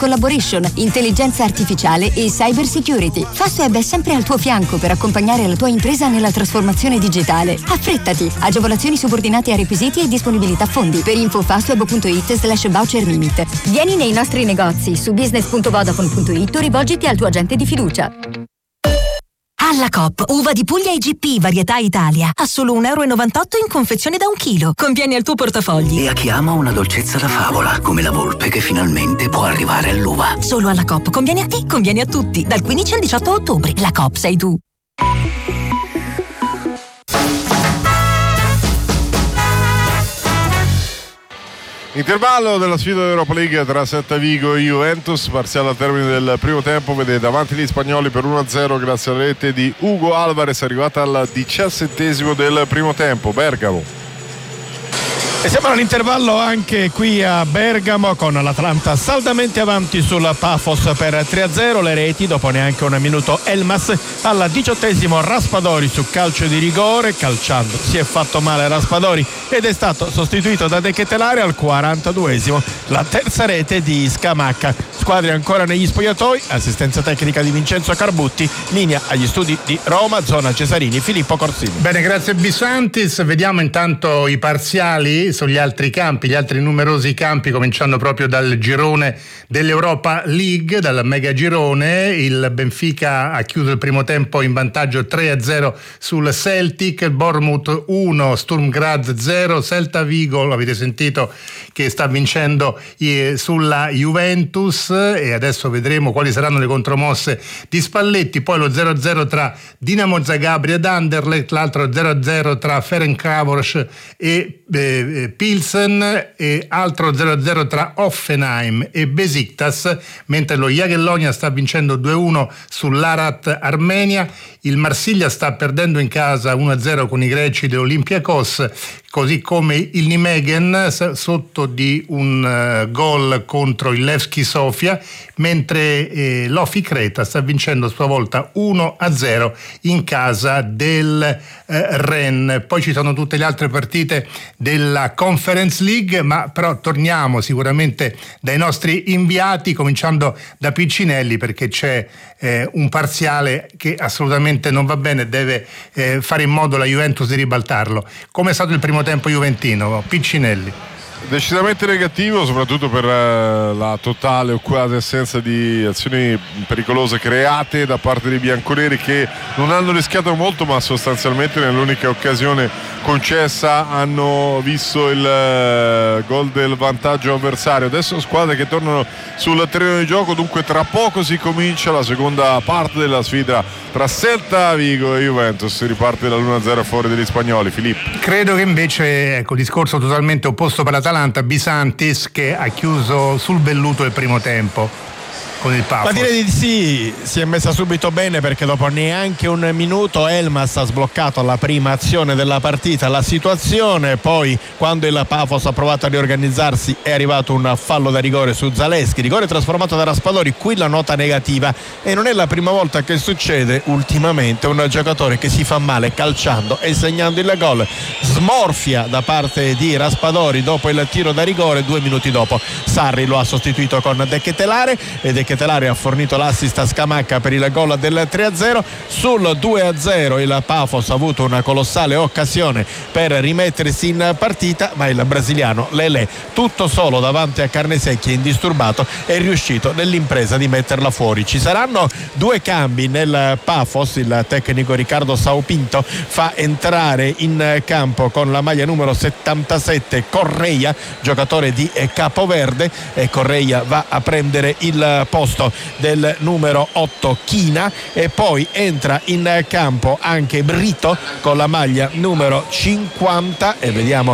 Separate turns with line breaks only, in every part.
collaboration, intelligenza artificiale e cyber security. Fastweb è sempre al tuo fianco per accompagnare la tua impresa nella trasformazione digitale. Affrettati! Agevolazioni subordinate a requisiti e disponibilità fondi. Per info fastweb.it/voucher limit. Vieni nei nostri negozi su business.vodafone.it o rivolgiti al tuo agente di fiducia.
Alla Coop, uva di Puglia IGP, varietà Italia, a solo €1,98 in confezione da 1 chilo. Conviene al tuo portafogli.
E a chi ama una dolcezza da favola, come la volpe che finalmente può arrivare all'uva.
Solo alla Coop, conviene a te, conviene a tutti. Dal 15 al 18 ottobre. La Coop sei tu.
Intervallo della sfida dell'Europa League tra Celta Vigo e Juventus, parziale al termine del primo tempo, vede davanti gli spagnoli per 1-0 grazie alla rete di Hugo Alvarez, arrivata al 17° del primo tempo. Bergamo.
E siamo all'intervallo anche qui a Bergamo, con l'Atalanta saldamente avanti sul Pafos per 3-0. Le reti dopo neanche un minuto. Elmas al 18° Raspadori su calcio di rigore, calciando si è fatto male Raspadori ed è stato sostituito da De Ketelare al 42°. La terza rete di Scamacca. Squadre ancora negli spogliatoi, assistenza tecnica di Vincenzo Carbutti, linea agli studi di Roma, zona Cesarini, Filippo Corsini.
Bene, grazie Bisantis. Vediamo intanto i parziali sugli altri campi, gli altri numerosi campi, cominciando proprio dal girone dell'Europa League, dal mega girone. Il Benfica ha chiuso il primo tempo in vantaggio 3-0 sul Celtic, Bournemouth 1, Sturm Graz 0, Celta Vigo, lo avete sentito, che sta vincendo sulla Juventus, e adesso vedremo quali saranno le contromosse di Spalletti. Poi lo 0-0 tra Dinamo Zagabria ed Anderlecht, l'altro 0-0 tra Ferencváros e Pilsen, e altro 0-0 tra Hoffenheim e Besiktas, mentre lo Jagiellonia sta vincendo 2-1 sull'Arat Armenia. Il Marsiglia sta perdendo in casa 1-0 con i greci dell'Olympiakos, così come il Nijmegen sotto di un gol contro il Levski Sofia, mentre l'Ofi Creta sta vincendo a sua volta 1-0 in casa del Rennes. Poi ci sono tutte le altre partite della Conference League, ma però torniamo sicuramente dai nostri inviati, cominciando da Piccinelli, perché c'è un parziale che assolutamente non va bene, deve fare in modo la Juventus di ribaltarlo. Come è stato il primo tempo juventino, Piccinelli?
Decisamente negativo, soprattutto per la totale o quasi assenza di azioni pericolose create da parte dei bianconeri, che non hanno rischiato molto, ma sostanzialmente nell'unica occasione concessa hanno visto il gol del vantaggio avversario. Adesso squadre che tornano sul terreno di gioco, dunque tra poco si comincia la seconda parte della sfida tra Celta Vigo e Juventus. Si riparte dall'1-0 a favore degli spagnoli. Filippo.
Credo che invece, ecco, discorso totalmente opposto per l'Atalanta, Bisantis, che ha chiuso sul velluto il primo tempo con il Pafos.
Ma direi di sì, si è messa subito bene, perché dopo neanche un minuto Elmas ha sbloccato la prima azione della partita, la situazione. Poi, quando il Pafos ha provato a riorganizzarsi, è arrivato un fallo da rigore su Zaleschi, rigore trasformato da Raspadori. Qui la nota negativa, e non è la prima volta che succede ultimamente. Un giocatore che si fa male calciando e segnando il gol, smorfia da parte di Raspadori dopo il tiro da rigore. 2 minuti dopo Sarri lo ha sostituito con De Ketelare, e De Ketelare ha fornito l'assist a Scamacca per il gol del 3-0. Sul 2-0 il Pafos ha avuto una colossale occasione per rimettersi in partita, ma il brasiliano Lelé, tutto solo davanti a Carnesecchi, indisturbato, è riuscito nell'impresa di metterla fuori. Ci saranno 2 cambi nel Pafos. Il tecnico Riccardo Saupinto fa entrare in campo con la maglia numero 77 Correia, giocatore di Capoverde, e Correia va a prendere il posto del numero 8 China, e poi entra in campo anche Brito con la maglia numero 50, e vediamo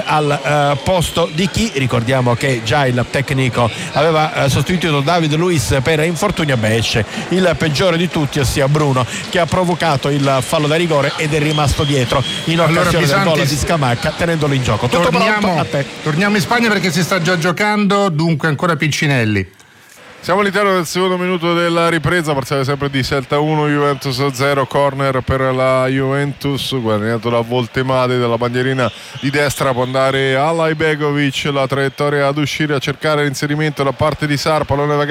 al posto di chi. Ricordiamo che già il tecnico aveva sostituito David Luiz per infortunio. Esce il peggiore di tutti, ossia Bruno, che ha provocato il fallo da rigore ed è rimasto dietro in occasione del gol di Scamacca, tenendolo in gioco. Tutto pronto, a te.
Torniamo in Spagna, perché si sta già giocando, dunque ancora Piccinelli.
Siamo all'interno del secondo minuto della ripresa, parziale sempre di Celta 1, Juventus 0, corner per la Juventus, guadagnato da Voltemade dalla bandierina di destra, può andare Alajbegovic, la traiettoria ad uscire a cercare l'inserimento da parte di Sar, pallone